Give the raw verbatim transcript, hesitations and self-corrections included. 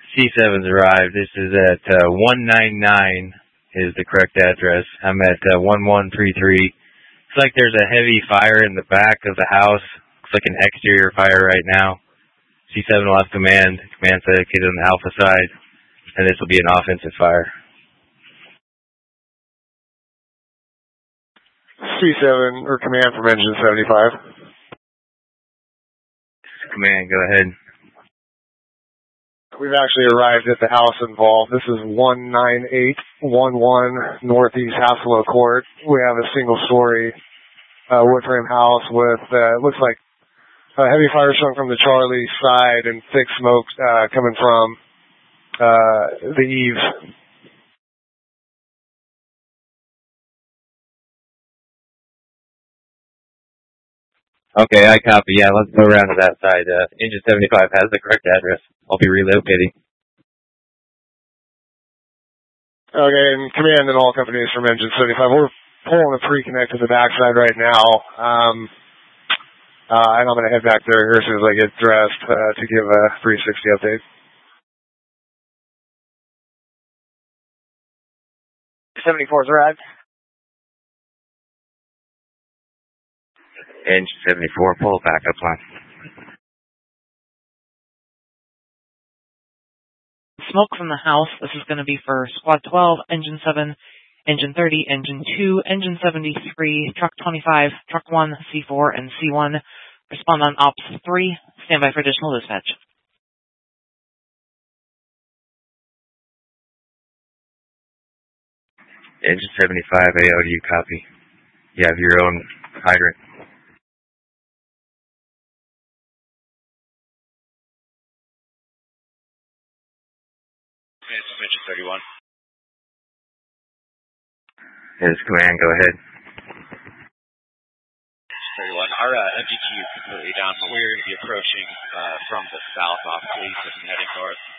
C seven's arrived. This is at uh, one ninety-nine is the correct address. I'm at uh, one one three three. Looks like there's a heavy fire in the back of the house. Looks like an exterior fire right now. C seven will have command. Command's dedicated on the Alpha side, and this will be an offensive fire. C seven, or command from engine seventy-five. Command, go ahead. We've actually arrived at the house involved. This is one nine eight one one Northeast Hasselo Court. We have a single-story uh, wood frame house with, uh, looks like a heavy fire showing from the Charlie side and thick smoke uh, coming from uh, the eaves. Okay, I copy. Yeah, let's go around to that side. Uh, engine seventy-five has the correct address. I'll be relocating. Okay, and command and all companies from engine seventy-five. We're pulling a pre-connect to the backside right now. Um, uh, and I'm going to head back there here as soon as I get dressed uh, to give a three sixty update. seventy-four's arrived. Engine seventy-four, pull backup line. Smoke from the house. This is going to be for Squad twelve, Engine seven, Engine thirty, Engine two, Engine seventy-three, Truck twenty-five, Truck one, C four, and C one. Respond on Ops three. Stand by for additional dispatch. Engine seventy-five, A O, do you copy? You have your own hydrant. Engine thirty-one. Yes, command, go ahead. thirty-one. Our uh, M G T is completely down, but we're going to be approaching uh, from the south off Cleveland and heading north.